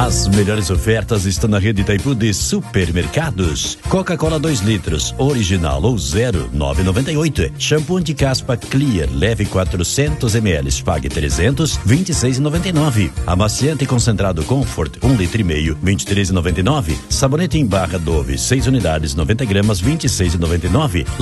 As melhores ofertas estão na rede Itaipu de supermercados. Coca-Cola 2 litros, original ou zero, 9,98. Shampoo anti-caspa Clear, leve 400 ml, pague 300, 26,99. Amaciante concentrado Comfort, 1,5 litro, 23,99. Sabonete em barra Dove, 6 unidades, 90 gramas, 26,99.